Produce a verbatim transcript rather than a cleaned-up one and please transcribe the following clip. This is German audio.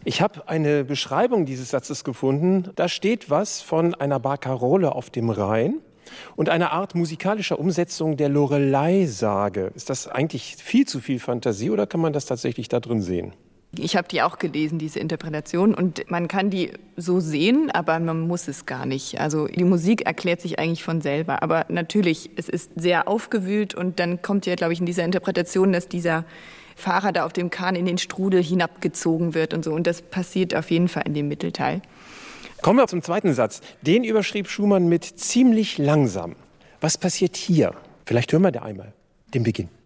Ich habe eine Beschreibung dieses Satzes gefunden. Da steht was von einer Barkarole auf dem Rhein und einer Art musikalischer Umsetzung der Loreley-Sage. Ist das eigentlich viel zu viel Fantasie oder kann man das tatsächlich da drin sehen? Ich habe die auch gelesen, diese Interpretation, und man kann die so sehen, aber man muss es gar nicht. Also die Musik erklärt sich eigentlich von selber, aber natürlich, es ist sehr aufgewühlt und dann kommt ja, glaube ich, in dieser Interpretation, dass dieser Fahrer da auf dem Kahn in den Strudel hinabgezogen wird und so, und das passiert auf jeden Fall in dem Mittelteil. Kommen wir zum zweiten Satz. Den überschrieb Schumann mit ziemlich langsam. Was passiert hier? Vielleicht hören wir da einmal den Beginn.